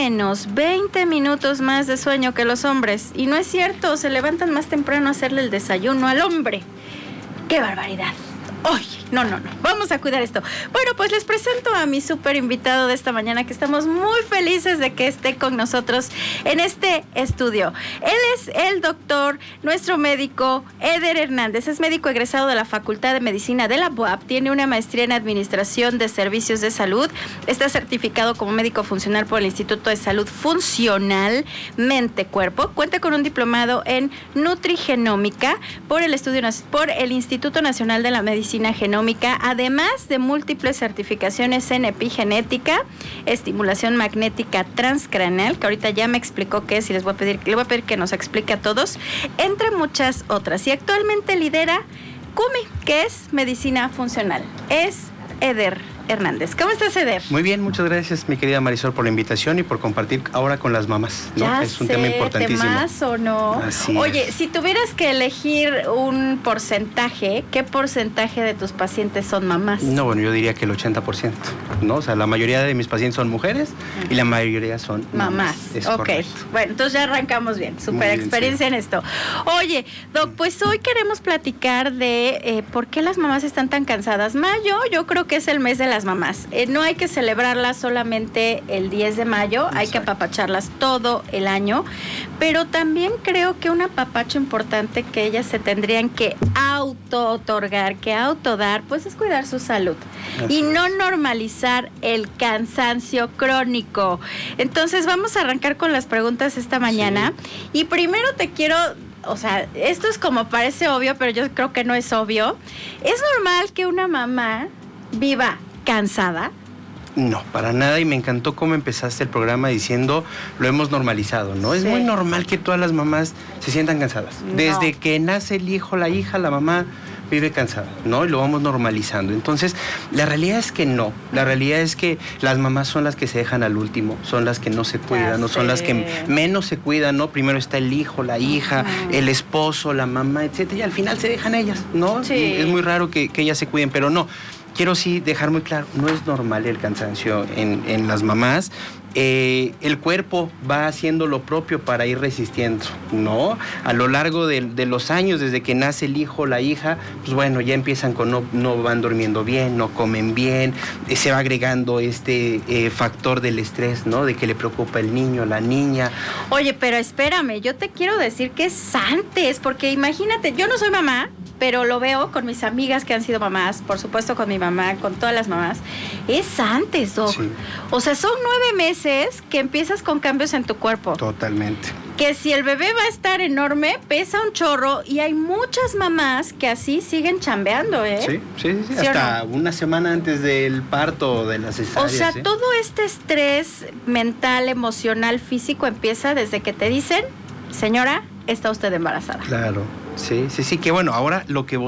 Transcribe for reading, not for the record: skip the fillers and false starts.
menos 20 minutos más de sueño que los hombres. Y no es cierto, se levantan más temprano a hacerle el desayuno al hombre. ¡Qué barbaridad! ¡Ay! No. Vamos a cuidar esto. Bueno, pues les presento a mi súper invitado de esta mañana, que estamos muy felices de que esté con nosotros en este estudio. Él es el doctor, nuestro médico, Eder Hernández. Es médico egresado de la Facultad de Medicina de la UAP. Tiene una maestría en Administración de Servicios de Salud. Está certificado como médico funcional por el Instituto de Salud Funcional Mente-Cuerpo. Cuenta con un diplomado en Nutrigenómica por el Instituto Nacional de la Medicina Genómica, además de múltiples certificaciones en epigenética, estimulación magnética transcraneal, que ahorita ya me explicó qué es y le voy a pedir que nos explique a todos, entre muchas otras. Y actualmente lidera CUMI, que es medicina funcional. Es Eder Hernández. ¿Cómo estás, Eder? Muy bien, muchas gracias, mi querida Marisol, por la invitación y por compartir ahora con las mamás, ¿no? Ya es un tema importantísimo. ¿Temas o no? Así Oye, es. si tuvieras que elegir un porcentaje, ¿qué porcentaje de tus pacientes son mamás? No, bueno, yo diría que el 80%, ¿no? O sea, la mayoría de mis pacientes son mujeres y la mayoría son mamás. Es correcto. Bueno, entonces ya arrancamos bien. Súper experiencia en esto. Oye, Doc, pues hoy queremos platicar de por qué las mamás están tan cansadas. Mayo, yo creo que es el mes de las mamás. No hay que celebrarlas solamente el 10 de mayo, exacto. Hay que apapacharlas todo el año, pero también creo que un apapacho importante que ellas se tendrían que auto-otorgar, que autodar, pues es cuidar su salud. Así y no es. Normalizar el cansancio crónico. Entonces vamos a arrancar con las preguntas esta mañana. Sí. Y primero te quiero... O sea, esto es como parece obvio, pero yo creo que no es obvio. ¿Es normal que una mamá viva cansada? No, para nada, y me encantó cómo empezaste el programa diciendo lo hemos normalizado, ¿no? Sí. Es muy normal que todas las mamás se sientan cansadas. No. Desde que nace el hijo, la hija, la mamá vive cansada, ¿no? Y lo vamos normalizando. Entonces, la realidad es que no. La realidad es que las mamás son las que se dejan al último, son las que no se cuidan, no son las que menos se cuidan, ¿no? Primero está el hijo, la hija, el esposo, la mamá, etcétera, y al final se dejan ellas, ¿no? Sí. Es muy raro que ellas se cuiden, pero no. Quiero sí dejar muy claro, no es normal el cansancio en las mamás. El cuerpo va haciendo lo propio para ir resistiendo, ¿no? A lo largo de los años, desde que nace el hijo, la hija, pues bueno, ya empiezan con no van durmiendo bien, no comen bien, se va agregando este factor del estrés, ¿no? De que le preocupa el niño, la niña. Oye, pero espérame, yo te quiero decir que es antes, porque imagínate, yo no soy mamá, pero lo veo con mis amigas que han sido mamás, por supuesto con mi mamá, con todas las mamás. Es antes, Doc. Sí. O sea, son 9 meses que empiezas con cambios en tu cuerpo. Totalmente. Que si el bebé va a estar enorme, pesa un chorro, y hay muchas mamás que así siguen chambeando, ¿eh? Sí. Hasta una semana antes del parto o de la cesárea. O sea, todo este estrés mental, emocional, físico empieza desde que te dicen, señora, está usted embarazada. Claro. Sí, que bueno, ahora lo que